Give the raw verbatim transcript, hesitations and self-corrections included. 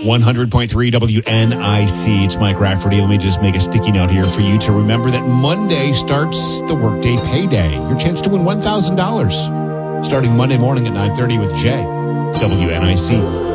one hundred point three W N I C. It's Mike Rafferty. Let me just make a sticky note here for you to remember that Monday starts the Workday Payday. Your chance to win one thousand dollars starting Monday morning at nine thirty with Jay. W N I C.